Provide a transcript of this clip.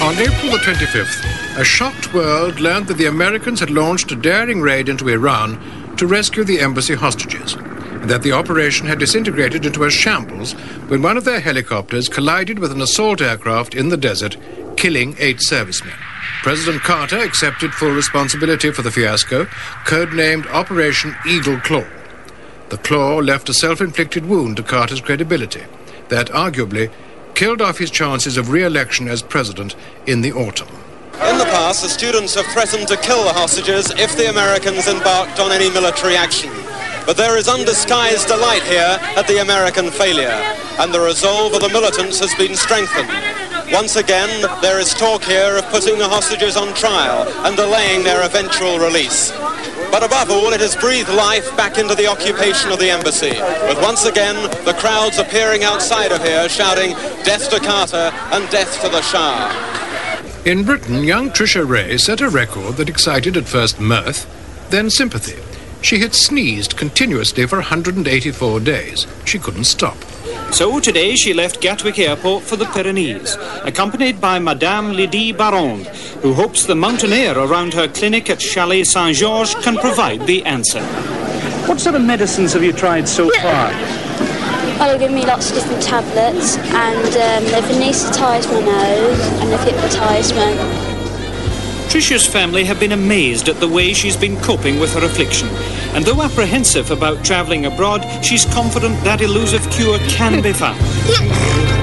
On April the 25th, a shocked world learned that the Americans had launched a daring raid into Iran to rescue the embassy hostages, and that the operation had disintegrated into a shambles when one of their helicopters collided with an assault aircraft in the desert, killing 8 servicemen. President Carter accepted full responsibility for the fiasco, codenamed Operation Eagle Claw. The claw left a self-inflicted wound to Carter's credibility that arguably killed off his chances of re-election as president in the autumn. In the past, the students have threatened to kill the hostages if the Americans embarked on any military action. But there is undisguised delight here at the American failure, and the resolve of the militants has been strengthened. Once again, there is talk here of putting the hostages on trial and delaying their eventual release. But above all, it has breathed life back into the occupation of the embassy, with once again the crowds appearing outside of here shouting, "Death to Carter and death to the Shah." In Britain, young Trisha Ray set a record that excited at first mirth, then sympathy. She had sneezed continuously for 184 days. She couldn't stop. So today she left Gatwick Airport for the Pyrenees, accompanied by Madame Lydie Baron, who hopes the mountain air around her clinic at Chalet Saint-Georges can provide the answer. What sort of medicines have you tried so far? Well, they've given me lots of different tablets, and they've anaesthetised my nose, and they've hypnotised me. Trisha's family have been amazed at the way she's been coping with her affliction. And though apprehensive about travelling abroad, she's confident that elusive cure can be found.